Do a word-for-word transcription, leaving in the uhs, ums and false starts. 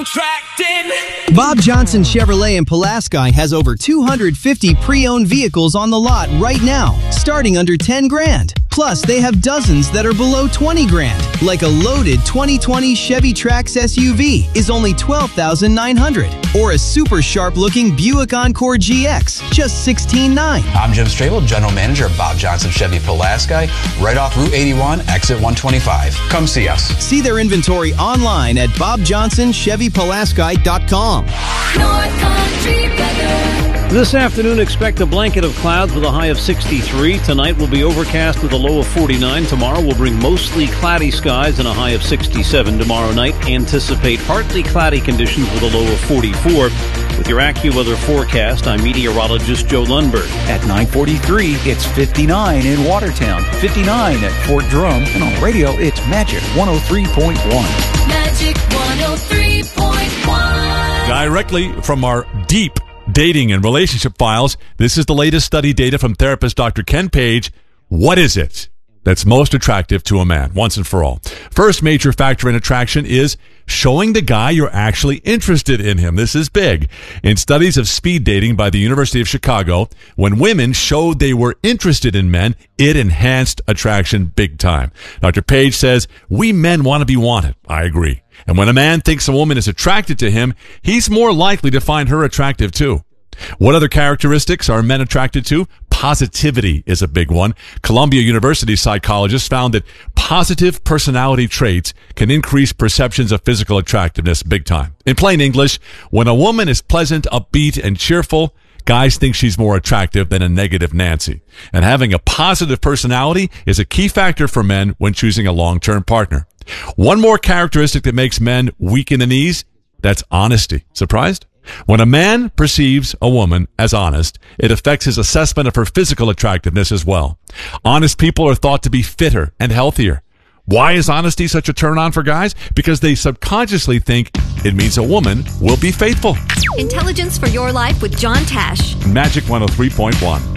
Contracting. Bob Johnson Chevrolet in Pulaski has over two hundred fifty pre-owned vehicles on the lot right now, starting under ten grand. Plus, they have dozens that are below twenty grand, like a loaded twenty twenty Chevy Trax S U V is only twelve thousand nine hundred dollars, or a super sharp-looking Buick Encore G X, just sixteen thousand nine hundred dollars. I'm Jim Strable, General Manager of Bob Johnson Chevy Pulaski, right off Route eighty-one, exit one twenty-five. Come see us. See their inventory online at bob johnson chevy pulaski dot com. North Country weather. This afternoon, expect a blanket of clouds with a high of sixty-three. Tonight will be overcast with a low of forty-nine. Tomorrow will bring mostly cloudy skies and a high of sixty-seven. Tomorrow night, anticipate partly cloudy conditions with a low of forty-four. With your AccuWeather forecast, I'm meteorologist Joe Lundberg. At nine forty-three, it's fifty-nine in Watertown, fifty-nine at Fort Drum, and on radio, it's Magic one oh three point one. Magic one oh three point one. Directly from our deep dating and relationship files, this is the latest study data from therapist Doctor Ken Page. What is it that's most attractive to a man, once and for all? First major factor in attraction is showing the guy you're actually interested in him. This is big. In studies of speed dating by the University of Chicago, when women showed they were interested in men, it enhanced attraction big time. Doctor Page says, we men want to be wanted. I agree. And when a man thinks a woman is attracted to him, he's more likely to find her attractive too. What other characteristics are men attracted to? Positivity is a big one. Columbia University psychologists found that positive personality traits can increase perceptions of physical attractiveness big time. In plain English, when a woman is pleasant, upbeat, and cheerful, guys think she's more attractive than a negative Nancy. And having a positive personality is a key factor for men when choosing a long-term partner. One more characteristic that makes men weak in the knees, that's honesty. Surprised? When a man perceives a woman as honest, it affects his assessment of her physical attractiveness as well. Honest people are thought to be fitter and healthier. Why is honesty such a turn-on for guys? Because they subconsciously think it means a woman will be faithful. Intelligence for your life with John Tash. Magic one oh three point one.